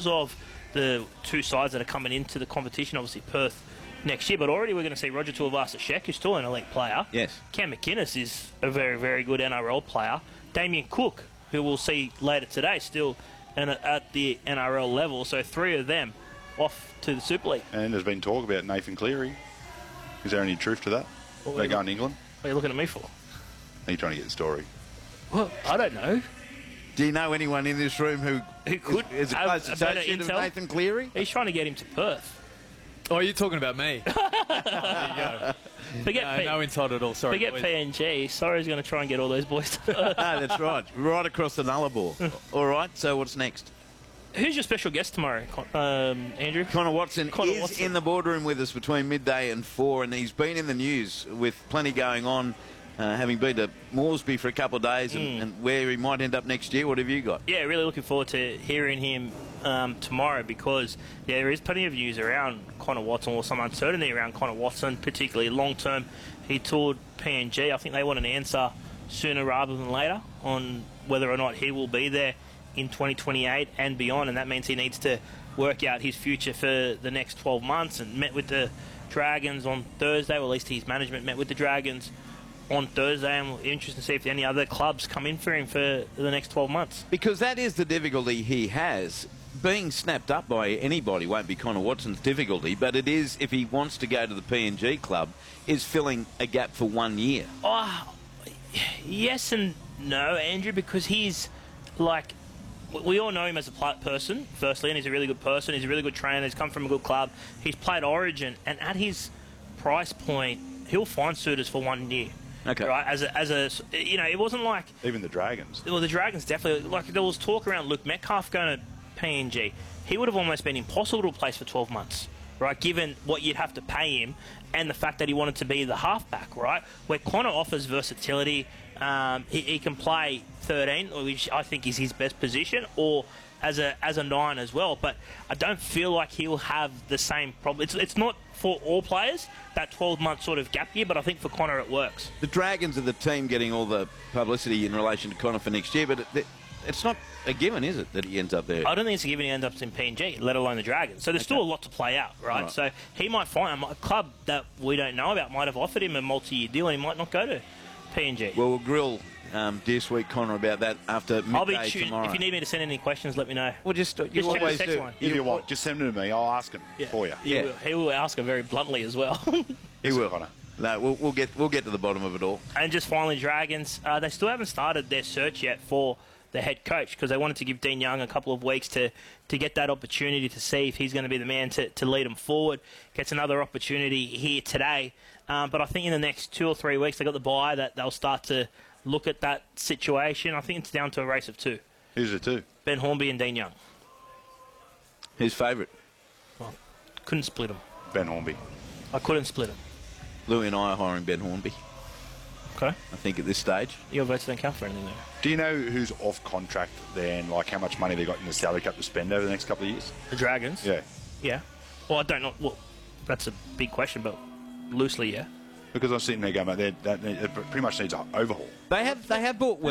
terms of the two sides that are coming into the competition, obviously Perth next year, but already we're going to see Roger Tuivasa-Sheck, who's still an elite player. Yes. Cam McInnes is a very, very good NRL player. Damien Cook, who we'll see later today, still at the NRL level. So 3 of them off to the Super League. And there's been talk about Nathan Cleary. Is there any truth to that? They're going to England? What are you looking at me for? Are you trying to get the story? Well, I don't know. Do you know anyone in this room who could is a close associate of Nathan Cleary? He's trying to get him to Perth. Oh, you're talking about me. There you go. No insult at all. Sorry. Forget PNG. Sorry's going to try and get all those boys to Perth. That's right. Right across the Nullarbor. All right, so what's next? Who's your special guest tomorrow, Andrew? Connor Watson is in the boardroom with us between midday and 4, and he's been in the news with plenty going on, having been to Moresby for a couple of days and where he might end up next year. What have you got? Yeah, really looking forward to hearing him tomorrow because there is plenty of news around Connor Watson, or some uncertainty around Connor Watson, particularly long term. He toured PNG. I think they want an answer sooner rather than later on whether or not he will be there in 2028 and beyond, and that means he needs to work out his future for the next 12 months, and met with the Dragons on Thursday, or at least his management met with the Dragons on Thursday, and we're interested to see if any other clubs come in for him for the next 12 months. Because that is the difficulty he has. Being snapped up by anybody won't be Connor Watson's difficulty, but it is, if he wants to go to the PNG club, is filling a gap for 1 year. Oh, yes and no, Andrew, because he's like... We all know him as a person, firstly, and he's a really good person. He's a really good trainer. He's come from a good club. He's played Origin, and at his price point, he'll find suitors for 1 year. Okay. Right? As a, you know, it wasn't like Even the Dragons. Well, the Dragons definitely. Like there was talk around Luke Metcalf going to PNG. He would have almost been impossible to replace for 12 months, right? Given what you'd have to pay him, and the fact that he wanted to be the halfback, right? Where Connor offers versatility. He can play 13, which I think is his best position, or as a 9 as well. But I don't feel like he'll have the same problem. It's not for all players, that 12-month sort of gap year, but I think for Connor it works. The Dragons are the team getting all the publicity in relation to Connor for next year, but it's not a given, is it, that he ends up there? I don't think it's a given he ends up in PNG, let alone the Dragons. So there's still a lot to play out, right? So he might find a club that we don't know about might have offered him a multi-year deal, and he might not go to PNG. Well, we'll grill Dear Sweet Connor about that after midday I'll be tomorrow. If you need me to send any questions, let me know. Well, just you check always the text do. line. If you want, just send them to me. I'll ask him for you. He will ask her very bluntly as well. He will. Connor. No, we'll get to the bottom of it all. And just finally, Dragons, they still haven't started their search yet for the head coach, because they wanted to give Dean Young a couple of weeks to get that opportunity to see if he's going to be the man to lead them forward. Gets another opportunity here today. But I think in the next 2 or 3 weeks, they got the bye that they'll start to look at that situation. I think it's down to a race of 2. Who's the 2? Ben Hornby and Dean Young. Who's favourite? Well, couldn't split them. Ben Hornby. I couldn't split them. Louis and I are hiring Ben Hornby. Okay. I think at this stage. Your votes don't count for anything, though. Do you know who's off contract then, like how much money they got in the salary cap to spend over the next couple of years? The Dragons? Yeah. Yeah. Well, I don't know. Well, that's a big question, but loosely, yeah. Because I'm sitting there going, mate, that pretty much needs an overhaul. They have bought